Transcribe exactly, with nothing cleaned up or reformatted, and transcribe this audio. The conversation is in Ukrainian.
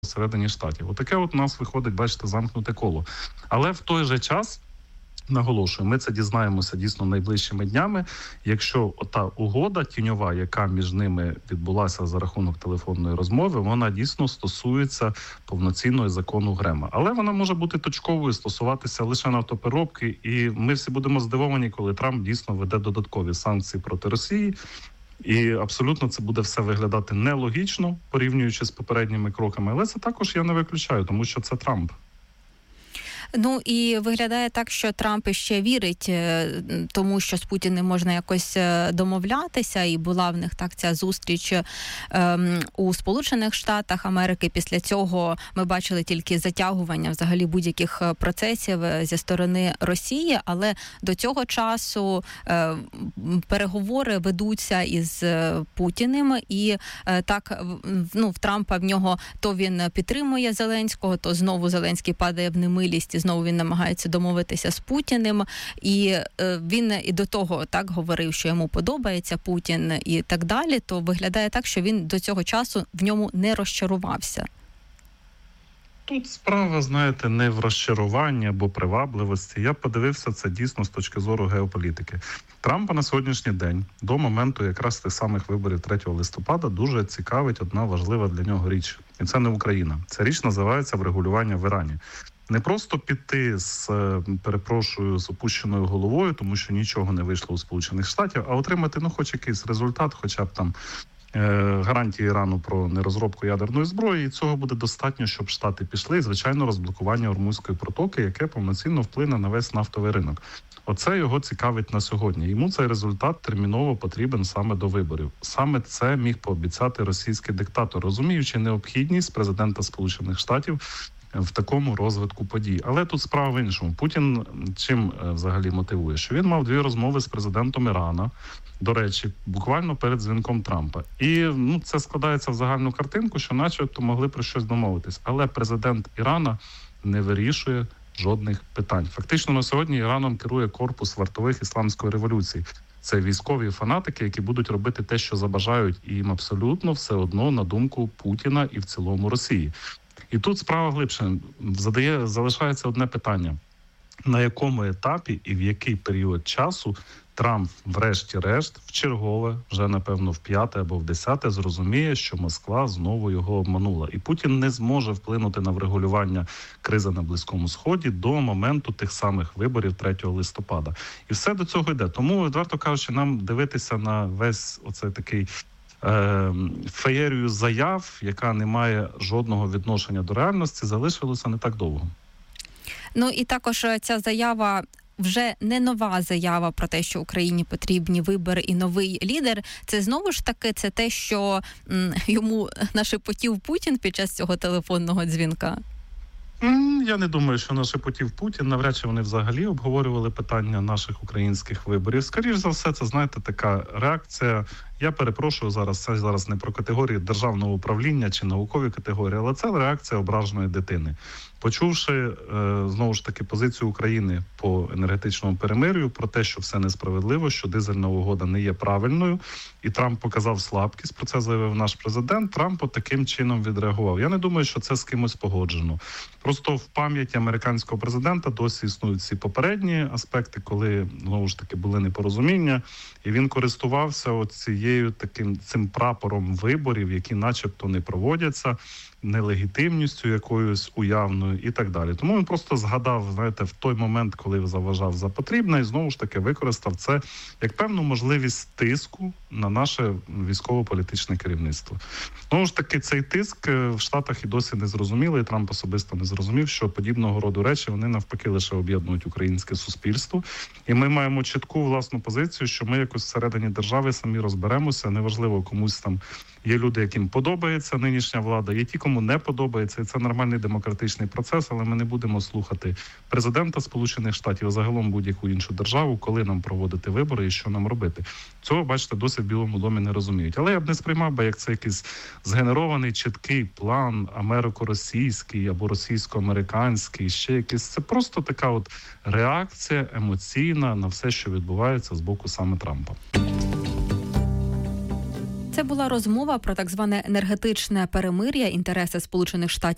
всередині Штатів. Отаке от у нас виходить, бачите, замкнуте коло. Але в той же час, наголошую, ми це дізнаємося дійсно найближчими днями, якщо та угода тіньова, яка між ними відбулася за рахунок телефонної розмови, вона дійсно стосується повноцінного закону Грема. Але вона може бути точковою, стосуватися лише нафтопереробки, і ми всі будемо здивовані, коли Трамп дійсно веде додаткові санкції проти Росії. І абсолютно це буде все виглядати нелогічно, порівнюючи з попередніми кроками. Але це також я не виключаю, тому що це Трамп. Ну і виглядає так, що Трамп ще вірить тому, що з Путіним можна якось домовлятися, і була в них так ця зустріч ем, у Сполучених Штатах Америки. Після цього ми бачили тільки затягування взагалі будь-яких процесів зі сторони Росії, але до цього часу е, переговори ведуться із Путіним, і е, так, ну, в Трампа в нього то він підтримує Зеленського, то знову Зеленський падає в немилість, знову він намагається домовитися з Путіним, і е, він і до того так говорив, що йому подобається Путін і так далі, то виглядає так, що він до цього часу в ньому не розчарувався. Тут справа, знаєте, не в розчаруванні або привабливості. Я подивився це дійсно з точки зору геополітики. Трампа на сьогоднішній день, до моменту якраз тих самих виборів третього листопада, дуже цікавить одна важлива для нього річ. І це не Україна. Ця річ називається врегулювання в Ірані. Не просто піти з, перепрошую, з опущеною головою, тому що нічого не вийшло у Сполучених Штатів, а отримати, ну, хоч якийсь результат, хоча б там е, гарантії Ірану про нерозробку ядерної зброї, і цього буде достатньо, щоб Штати пішли, і, звичайно, розблокування Ормузької протоки, яке повноцінно вплине на весь нафтовий ринок. Оце його цікавить на сьогодні. Йому цей результат терміново потрібен саме до виборів. Саме це міг пообіцяти російський диктатор, розуміючи необхідність президента Сполучених Штатів в такому розвитку подій. Але тут справа в іншому. Путін чим взагалі мотивує? Що він мав дві розмови з президентом Ірана, до речі, буквально перед дзвінком Трампа. І ну, це складається в загальну картинку, що начебто могли про щось домовитись. Але президент Ірана не вирішує жодних питань. Фактично на сьогодні Іраном керує корпус вартових ісламської революції. Це військові фанатики, які будуть робити те, що забажають, і їм абсолютно все одно на думку Путіна і в цілому Росії. І тут справа глибше. Задає, залишається одне питання. На якому етапі і в який період часу Трамп, врешті-решт, в чергове, вже, напевно, в п'яте або в десяте, зрозуміє, що Москва знову його обманула. І Путін не зможе вплинути на врегулювання кризи на Близькому Сході до моменту тих самих виборів третього листопада. І все до цього йде. Тому, відверто кажучи, нам дивитися на весь оцей такий феєрію заяв, яка не має жодного відношення до реальності, залишилося не так довго. Ну і також ця заява вже не нова заява про те, що Україні потрібні вибори і новий лідер. Це знову ж таки це те, що м, йому нашепотів Путін під час цього телефонного дзвінка? Я не думаю, що нашепотів Путін. Навряд чи вони взагалі обговорювали питання наших українських виборів. Скоріше за все, це, знаєте, така реакція. Я перепрошую зараз, це зараз не про категорії державного управління чи наукові категорії, але це реакція ображеної дитини. Почувши, знову ж таки, позицію України по енергетичному перемир'ю, про те, що все несправедливо, що дизельна угода не є правильною, і Трамп показав слабкість, про це заявив наш президент, Трамп таким чином відреагував. Я не думаю, що це з кимось погоджено. Просто в пам'яті американського президента досі існують ці попередні аспекти, коли, знову ж таки, були непорозуміння, і він користувався оцією таким цим прапором виборів, які начебто не проводяться, нелегітимністю якоюсь уявною і так далі. Тому він просто згадав, знаєте, в той момент, коли заважав за потрібне, і знову ж таки використав це як певну можливість тиску на наше військово-політичне керівництво. Знову ж таки, цей тиск в Штатах і досі не зрозумілий, Трамп особисто не зрозумів, що подібного роду речі, вони навпаки лише об'єднують українське суспільство. І ми маємо чітку власну позицію, що ми якось всередині держави самі розберемося, неважливо комусь там. Є люди, яким подобається нинішня влада, є ті, кому не подобається, і це нормальний демократичний процес, але ми не будемо слухати президента Сполучених Штатів, а загалом будь-яку іншу державу, коли нам проводити вибори і що нам робити. Цього, бачите, досі в Білому домі не розуміють. Але я б не сприймав би, як це якийсь згенерований, чіткий план америко-російський або російсько-американський, ще якийсь. Це просто така от реакція емоційна на все, що відбувається з боку саме Трампа. Це була розмова про так зване енергетичне перемир'я, інтереси Сполучених Штатів